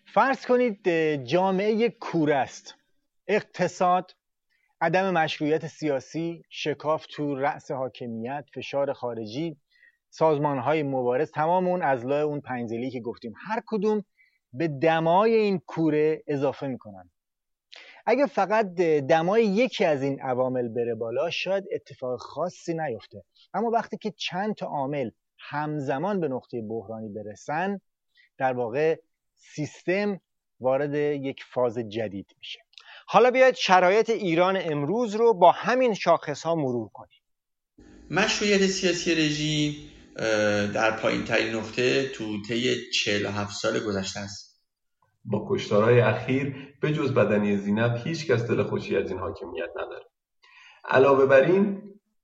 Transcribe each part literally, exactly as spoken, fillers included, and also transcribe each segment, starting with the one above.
فرض کنید جامعه کوره است. اقتصاد، عدم مشروعیت سیاسی، شکاف تو رأس حاکمیت، فشار خارجی، سازمان‌های مبارز، تمام اون اضلاع اون پنج‌ضلعی که گفتیم، هر کدوم به دمای این کوره اضافه میکنن. اگه فقط دمای یکی از این عوامل بره بالا شاید اتفاق خاصی نیفته، اما وقتی که چند تا عامل همزمان به نقطه بحرانی برسن، در واقع سیستم وارد یک فاز جدید میشه. حالا بیاید شرایط ایران امروز رو با همین شاخص‌ها مرور کنیم. مشروعیت سیاسی رژیم در پایین ترین نقطه تو طی چهل و هفت سال گذشته است. با کشتارهای اخیر به جز بدنی زینب هیچ کس دل خوشی از این حاکمیت نداره. علاوه بر این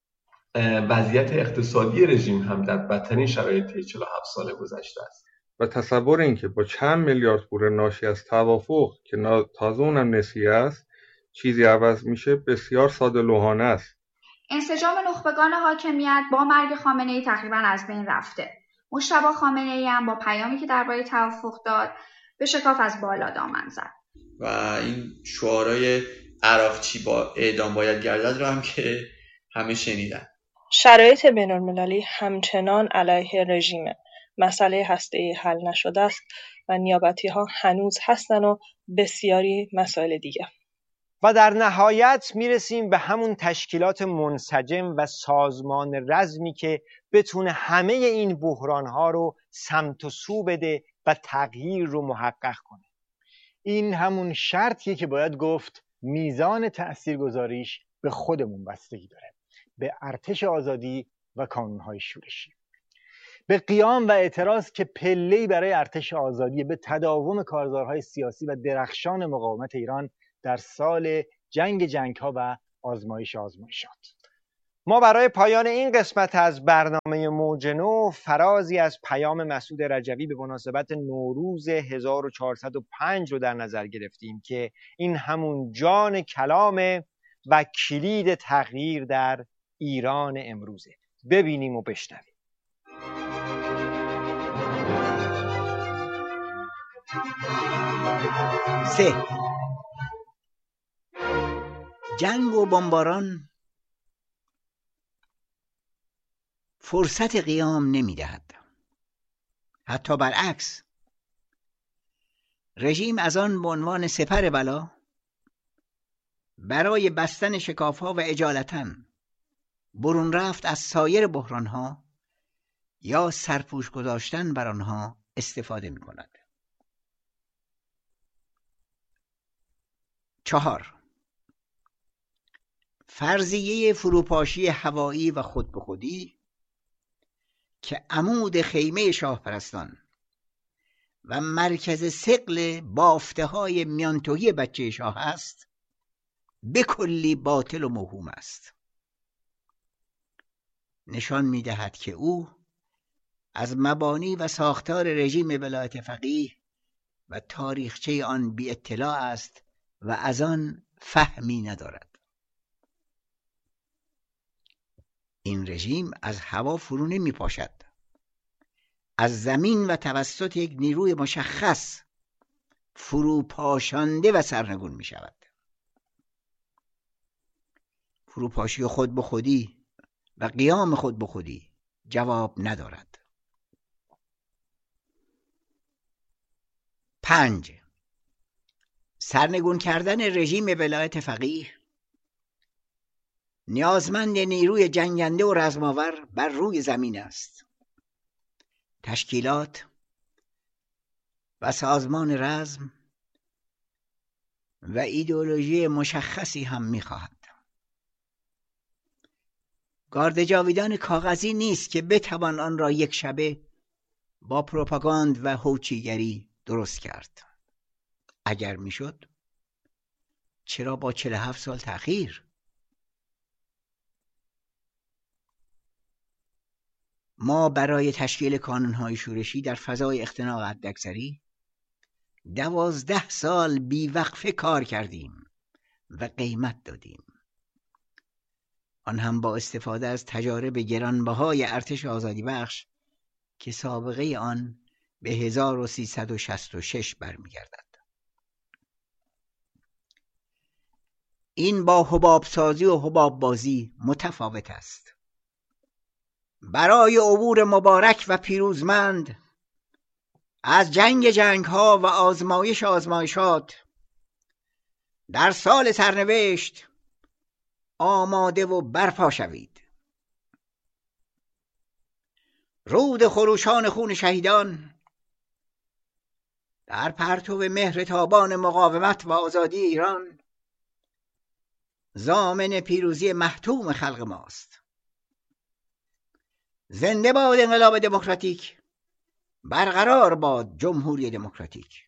وضعیت اقتصادی رژیم هم در بدترین شرایط طی چهل و هفت سال گذشته است. و تصور این که با چند میلیارد پول ناشی از توافق که تازه اونم نسیه است چیزی عوض میشه بسیار ساده لوحانه است. انسجام نخبگان حاکمیت با مرگ خامنه‌ای تقریبا از بین رفته. مجتبی خامنه‌ای هم با پیامی که درباره توافق داد به شکاف از بالا دامن زد. و این شعارهای عراقچی با اعدام باید گردد رو هم که همه شنیدن. شرایط بین‌المللی همچنان علیه رژیمه. مسئله هسته‌ای حل نشده است و نیابتی‌ها هنوز هستن و بسیاری مسائل دیگه. و در نهایت میرسیم به همون تشکیلات منسجم و سازمان رزمی که بتونه همه این بحران‌ها رو سمت و سو بده و تغییر رو محقق کنه. این همون شرطیه که باید گفت میزان تأثیرگذاریش به خودمون بستگی داره، به ارتش آزادی و کانون‌های شورشی، به قیام و اعتراض که پله‌ای برای ارتش آزادی، به تداوم کارزارهای سیاسی و درخشان مقاومت ایران در سال جنگ جنگ‌ها و آزمایش آزمایشات. ما برای پایان این قسمت از برنامه موج نو فرازی از پیام مسعود رجوی به مناسبت نوروز هزار و چهارصد و پنج رو در نظر گرفتیم که این همون جان کلام و کلید تغییر در ایران امروزه. ببینیم و بشنویم. سه، جنگ و بمباران فرصت قیام نمی‌دهد. حتی برعکس، رژیم از آن به عنوان سپر بلا برای بستن شکاف‌ها و اجالتاً برون رفت از سایر بحران‌ها یا سرپوش گذاشتن بر آنها استفاده می‌کند. چهار، فرضیه فروپاشی هوایی و خود به خودی که عمود خیمه شاهپرستان و مرکز ثقل بافته های میانتویی بچه شاه است به کلی باطل و موهوم است. نشان می دهد که او از مبانی و ساختار رژیم ولایت فقیه و تاریخچه آن بی اطلاع است و از آن فهمی ندارد. این رژیم از هوا فرو نمی پاشد، از زمین و توسط یک نیروی مشخص فروپاشانده و سرنگون می شود. فروپاشی خود به خودی و قیام خود به خودی جواب ندارد. پنج، سرنگون کردن رژیم ولایت فقیه نیازمند نیروی جنگنده و رزماور بر روی زمین است. تشکیلات و سازمان رزم و ایدئولوژی مشخصی هم می‌خواهد. گارد جاویدان کاغذی نیست که بتوان آن را یک شبه با پروپاگاند و هوچیگری درست کرد. اگر میشد چرا با چهل و هفت سال تأخیر؟ ما برای تشکیل کانون‌های شورشی در فضای اختناق حداکثری دوازده سال بیوقفه کار کردیم و قیمت دادیم. آن هم با استفاده از تجارب گرانبهای ارتش آزادی بخش که سابقه آن به هزار و سیصد و شصت و شش برمیگردد. این با حباب سازی و حباب بازی متفاوت است. برای عبور مبارک و پیروزمند از جنگ جنگ ها و آزمایش آزمایشات در سال سرنوشت آماده و برپا شوید. رود خروشان خون شهیدان در پرتو مهر تابان مقاومت و آزادی ایران ضامن پیروزی محتوم خلق ماست. زنده باد انقلاب دموکراتیک، برقرار باد جمهوری دموکراتیک.